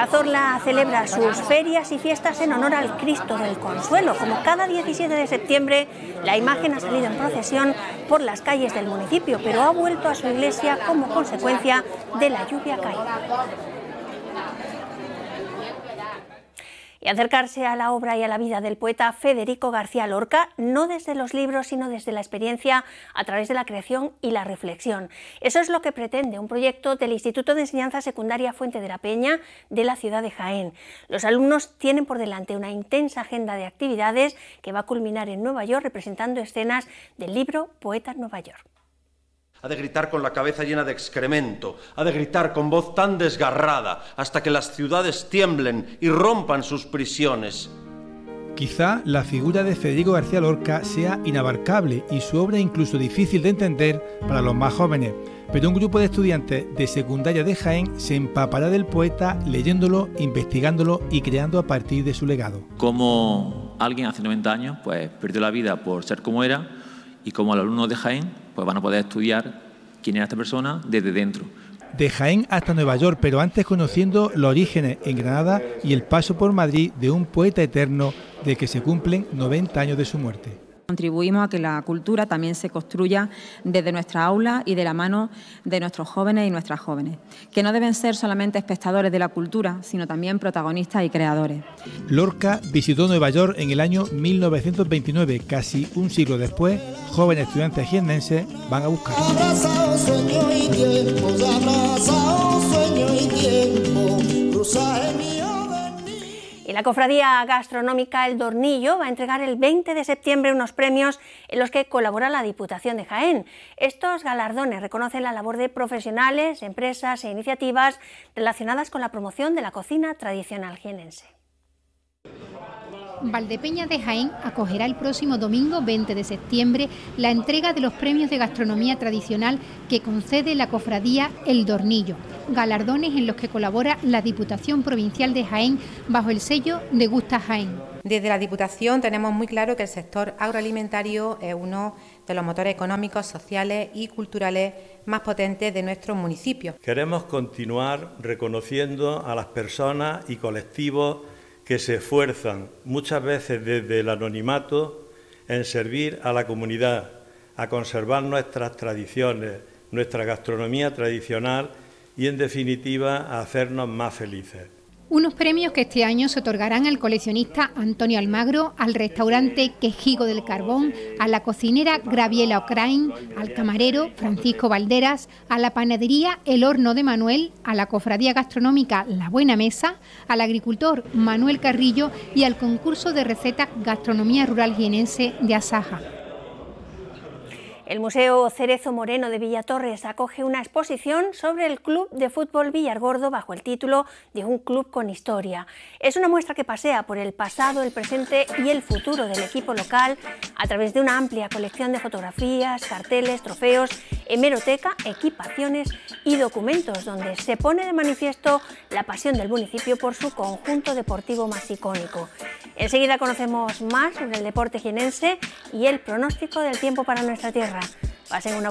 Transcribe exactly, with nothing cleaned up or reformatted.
Cazorla celebra sus ferias y fiestas en honor al Cristo del Consuelo. Como cada diecisiete de septiembre, la imagen ha salido en procesión por las calles del municipio, pero ha vuelto a su iglesia como consecuencia de la lluvia caída. Y acercarse a la obra y a la vida del poeta Federico García Lorca, no desde los libros, sino desde la experiencia, a través de la creación y la reflexión. Eso es lo que pretende un proyecto del Instituto de Enseñanza Secundaria Fuente de la Peña de la ciudad de Jaén. Los alumnos tienen por delante una intensa agenda de actividades que va a culminar en Nueva York representando escenas del libro Poeta en Nueva York. Ha de gritar con la cabeza llena de excremento, ha de gritar con voz tan desgarrada hasta que las ciudades tiemblen y rompan sus prisiones. Quizá la figura de Federico García Lorca sea inabarcable y su obra incluso difícil de entender para los más jóvenes, pero un grupo de estudiantes de secundaria de Jaén se empapará del poeta leyéndolo, investigándolo y creando a partir de su legado. Como alguien hace noventa años pues perdió la vida por ser como era, y como los alumnos de Jaén pues van a poder estudiar quién era esta persona desde dentro. De Jaén hasta Nueva York, pero antes conociendo los orígenes en Granada y el paso por Madrid de un poeta eterno de que se cumplen noventa años de su muerte. Contribuimos a que la cultura también se construya desde nuestra aula y de la mano de nuestros jóvenes y nuestras jóvenes, que no deben ser solamente espectadores de la cultura, sino también protagonistas y creadores. Lorca visitó Nueva York en el año mil novecientos veintinueve, casi un siglo después, jóvenes estudiantes jiennenses van a buscarlo. Abrazado sueño y tiempo, abrazado sueño y tiempo, cruzaje mío. Y la Cofradía Gastronómica El Dornillo va a entregar el veinte de septiembre unos premios en los que colabora la Diputación de Jaén. Estos galardones reconocen la labor de profesionales, empresas e iniciativas relacionadas con la promoción de la cocina tradicional jienense. Valdepeñas de Jaén acogerá el próximo domingo veinte de septiembre la entrega de los premios de gastronomía tradicional que concede la Cofradía El Dornillo, galardones en los que colabora la Diputación Provincial de Jaén bajo el sello Degusta Jaén. Desde la Diputación tenemos muy claro que el sector agroalimentario es uno de los motores económicos, sociales y culturales más potentes de nuestro municipio. Queremos continuar reconociendo a las personas y colectivos que se esfuerzan, muchas veces desde el anonimato, en servir a la comunidad, a conservar nuestras tradiciones, nuestra gastronomía tradicional y, en definitiva, a hacernos más felices. Unos premios que este año se otorgarán al coleccionista Antonio Almagro, al restaurante Quejigo del Carbón, a la cocinera Graviela Ocrain, al camarero Francisco Valderas, a la panadería El Horno de Manuel, a la cofradía gastronómica La Buena Mesa, al agricultor Manuel Carrillo y al concurso de recetas Gastronomía Rural Jienense de Asaja. El Museo Cerezo Moreno de Villatorres acoge una exposición sobre el Club de Fútbol Villargordo bajo el título de Un club con historia. Es una muestra que pasea por el pasado, el presente y el futuro del equipo local a través de una amplia colección de fotografías, carteles, trofeos, hemeroteca, equipaciones y documentos, donde se pone de manifiesto la pasión del municipio por su conjunto deportivo más icónico. Enseguida conocemos más sobre el deporte jienense y el pronóstico del tiempo para nuestra tierra. Pasen una